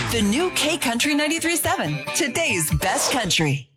The new K Country 93.7, today's best country.